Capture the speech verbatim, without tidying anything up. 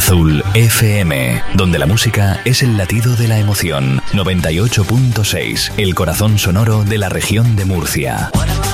Azul F M, donde la música es el latido de la emoción. noventa y ocho punto seis, el corazón sonoro de la región de Murcia.